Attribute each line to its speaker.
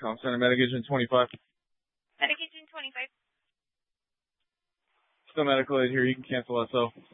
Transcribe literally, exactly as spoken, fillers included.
Speaker 1: Com Center, Medication twenty-five.
Speaker 2: Medication twenty-five.
Speaker 1: Still medical aid here. You can cancel S O.